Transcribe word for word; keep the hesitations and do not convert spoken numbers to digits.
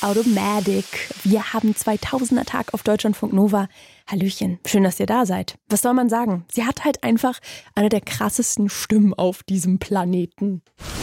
Automatic. Wir haben zweitausender Tag auf Deutschlandfunk Nova. Hallöchen, schön, dass ihr da seid. Was soll man sagen? Sie hat halt einfach eine der krassesten Stimmen auf diesem Planeten.